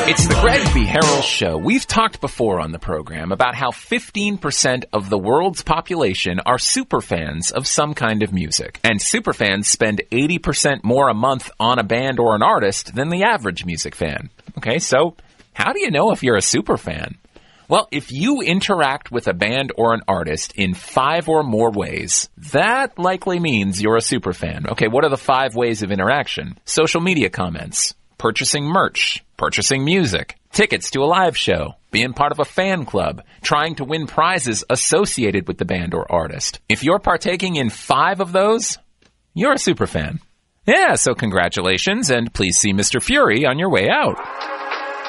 It's the Greg B. Harrell Show. We've talked before on the program about how 15% of the world's population are superfans of some kind of music. And superfans spend 80% more a month on a band or an artist than the average music fan. Okay, so how do you know if you're a superfan? Well, if you interact with a band or an artist in 5 or more ways, that likely means you're a superfan. Okay, what are the 5 ways of interaction? Social media comments, purchasing merch, purchasing music, tickets to a live show, being part of a fan club, trying to win prizes associated with the band or artist. If you're partaking in 5 of those, you're a superfan. Yeah, so congratulations, and please see Mr. Fury on your way out.